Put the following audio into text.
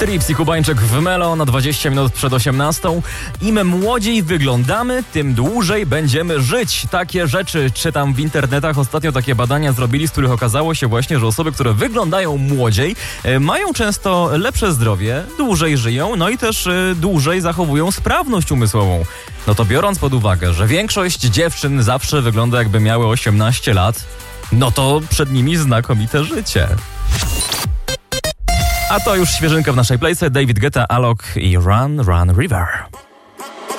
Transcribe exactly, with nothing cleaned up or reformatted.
Trips i Kubańczyk w Melo na dwadzieścia minut przed osiemnastą. Im młodziej wyglądamy, tym dłużej będziemy żyć. Takie rzeczy czytam w internetach. Ostatnio takie badania zrobili, z których okazało się właśnie, że osoby, które wyglądają młodziej, mają często lepsze zdrowie, dłużej żyją, no i też dłużej zachowują sprawność umysłową. No to biorąc pod uwagę, że większość dziewczyn zawsze wygląda jakby miały osiemnaście lat, no to przed nimi znakomite życie. A to już świeżynka w naszej playce. David Guetta, Alok i Run, Run River.